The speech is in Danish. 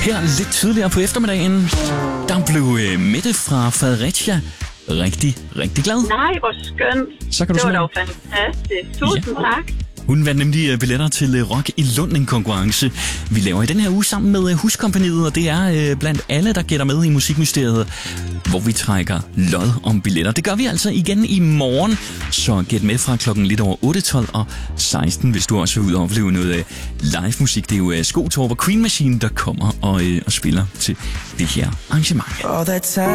Her lidt tidligere på eftermiddagen, der blev Mette fra Fredericia rigtig glad. Nej, hvor skønt. Så kan du det var dog fantastisk. Tusind tak. Hun vandt nemlig billetter til Rock i Lund, en konkurrence, vi laver i den her uge sammen med Huskompagniet, og det er blandt alle, der gætter med i Musikmysteriet, hvor vi trækker lod om billetter. Det gør vi altså igen i morgen, så gæt med fra klokken lidt over 8, 12 og 16, hvis du også vil ud og opleve noget live musik. Det er jo Skotorp og Queen Machine, der kommer og spiller til det her arrangement.